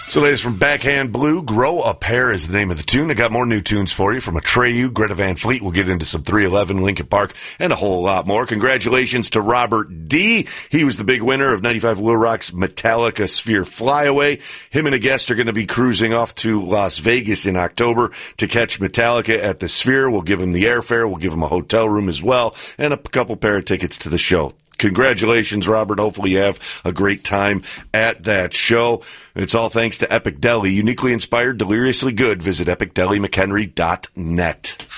So latest from Backhand Blue, Grow a Pair is the name of the tune. I got more new tunes for you from Atreyu, Greta Van Fleet. We'll get into some 311, Linkin Park, and a whole lot more. Congratulations to Robert D. He was the big winner of 95 Will Rock's Metallica Sphere Flyaway. Him and a guest are going to be cruising off to Las Vegas in October to catch Metallica at the Sphere. We'll give him the airfare. We'll give him a hotel room as well, and a couple pair of tickets to the show. Congratulations, Robert. Hopefully you have a great time at that show. It's all thanks to Epic Deli. Uniquely inspired, deliriously good. Visit epicdelimchenry.net.